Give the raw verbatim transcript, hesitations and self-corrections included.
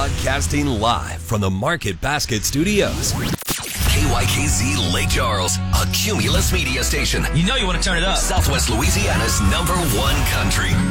Broadcasting live from the Market Basket Studios. K Y K Z Lake Charles, a Cumulus media station. You know you want to turn it up. Southwest Louisiana's number one country.